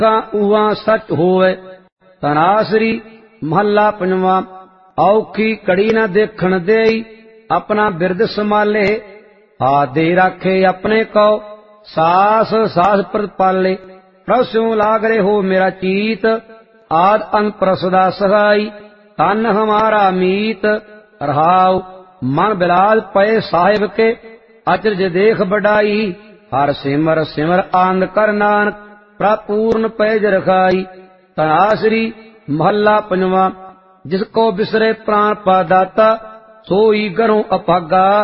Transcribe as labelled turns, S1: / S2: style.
S1: उहा सच होवे। तनासरी महला पंजवा। औखी कड़ी न देखण देई अपना बिरद संभाले। हाथ दे राखे अपने को सास सास प्रतिपाले। प्रभ स्यों लाग रे हो मेरा चीत आद अंत प्रसदा सहाई। तन हमारा मीत रहाव मन बिलाल पए साहिब के अचरज देख बढ़ाई। हर सिमर सिमर आनंद कर नानक प्रपूर्ण पैज रखाई। तनासरी महला पंजवा। जिसको बिसरे प्राण पादाता सोई घरों अपागा।